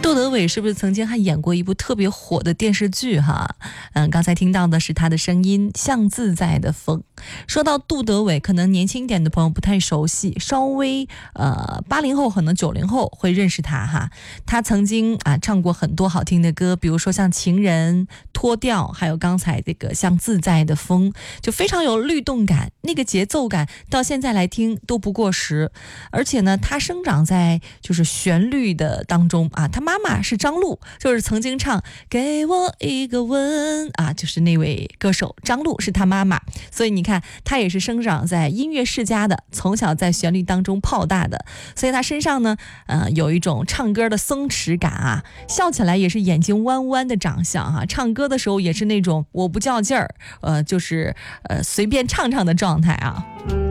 杜德伟是不是曾经还演过一部特别火的电视剧哈？刚才听到的是他的声音，像自在的风。说到杜德伟，可能年轻一点的朋友不太熟悉，稍微80后可能90后会认识他哈。他曾经唱过很多好听的歌，比如说像《情人》、脱掉，还有刚才这个像自在的风，就非常有律动感，那个节奏感到现在来听都不过时。而且呢，他生长在就是旋律的当中啊，他妈妈是张璐，就是曾经唱给我一个吻啊，就是那位歌手张璐是他妈妈，所以你看他也是生长在音乐世家的，从小在旋律当中泡大的，所以他身上呢有一种唱歌的松弛感啊，笑起来也是眼睛弯弯的长相啊，唱歌的时候也是那种我不较劲儿就是随便唱唱的状态啊。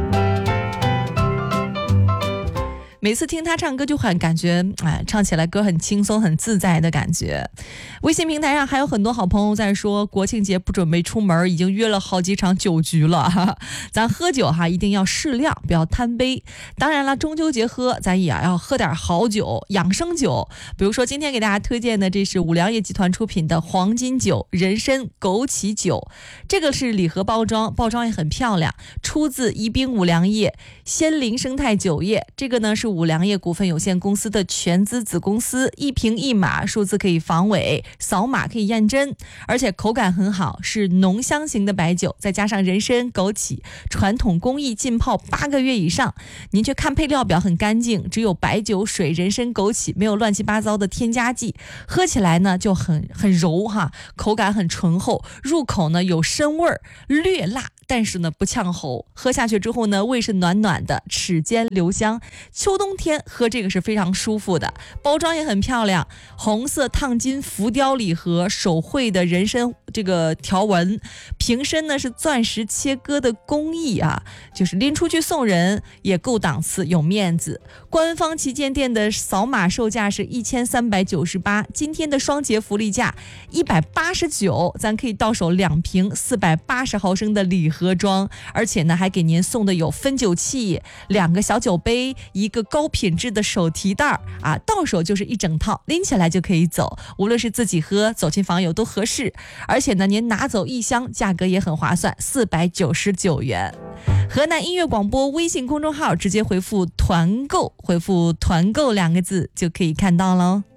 每次听他唱歌就很感觉唱起来歌很轻松很自在的感觉。微信平台上还有很多好朋友在说国庆节不准备出门，已经约了好几场酒局了咱喝酒一定要适量，不要贪杯。当然了，中秋节喝咱也要喝点好酒，养生酒。比如说今天给大家推荐的，这是五粮液集团出品的黄金酒人参枸杞酒，这个是礼盒包装，包装也很漂亮，出自宜宾五粮液仙灵生态酒业。这个呢是五粮液股份有限公司的全资子公司，一瓶一码，数字可以防伪，扫码可以验真，而且口感很好，是浓香型的白酒，再加上人参枸杞传统工艺浸泡8个月以上。您去看配料表很干净，只有白酒、水、人参、枸杞，没有乱七八糟的添加剂，喝起来呢就很柔口感很醇厚，入口呢有参味儿，略辣，但是呢不呛喉，喝下去之后呢胃是暖暖的，齿间留香，秋冬天喝这个是非常舒服的。包装也很漂亮，红色烫金浮雕礼盒，手绘的人参这个条纹，瓶身呢是钻石切割的工艺就是拎出去送人也够档次有面子。官方旗舰店的扫码售价是1398，今天的双节福利价189，咱可以到手2瓶480毫升的礼盒装，而且呢还给您送的有分酒器、2个小酒杯、一个高品质的手提袋到手就是一整套，拎起来就可以走，无论是自己喝走亲访友都合适。而且呢您拿走1箱，价格也很划算，499元。河南音乐广播微信公众号直接回复团购，回复团购2个字就可以看到喽。